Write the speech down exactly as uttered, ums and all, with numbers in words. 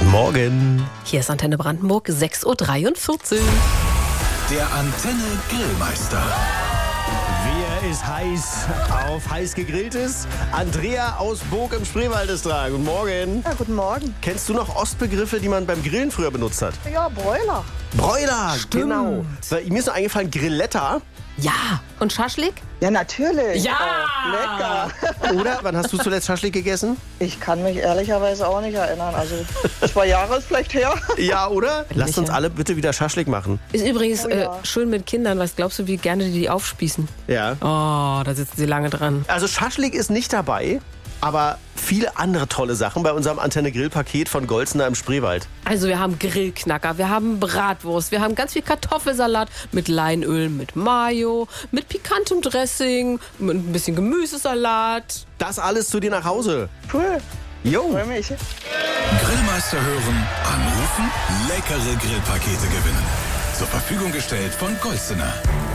Guten Morgen. Hier ist Antenne Brandenburg, sechs Uhr dreiundvierzig. Der Antenne Grillmeister. Wer ist heiß auf heiß gegrilltes? Andrea aus Burg im Spreewald ist da. Guten Morgen. Ja, guten Morgen. Kennst du noch Ostbegriffe, die man beim Grillen früher benutzt hat? Ja, Broiler. Broiler, Stimmt. genau. Mir ist noch eingefallen, Grilletta. Ja, und Schaschlik? Ja, natürlich. Ja! Oh, lecker. Oder? Wann hast du zuletzt Schaschlik gegessen? Ich kann mich ehrlicherweise auch nicht erinnern. Also zwei Jahre ist vielleicht her. Ja, oder? Lasst uns alle bitte wieder Schaschlik machen. Ist übrigens Oh ja. äh, schön mit Kindern. Was glaubst du, wie gerne die die aufspießen? Ja. Oh, da sitzen sie lange dran. Also Schaschlik ist nicht dabei, aber viele andere tolle Sachen bei unserem Antenne-Grill-Paket von Golzner im Spreewald. Also wir haben Grillknacker, wir haben Bratwurst, wir haben ganz viel Kartoffelsalat mit Leinöl, mit Mayo, mit pikantem Dressing, mit ein bisschen Gemüsesalat. Das alles zu dir nach Hause. Cool. Jo. Freue mich. Grillmeister hören, anrufen, leckere Grillpakete gewinnen. Zur Verfügung gestellt von Golzner.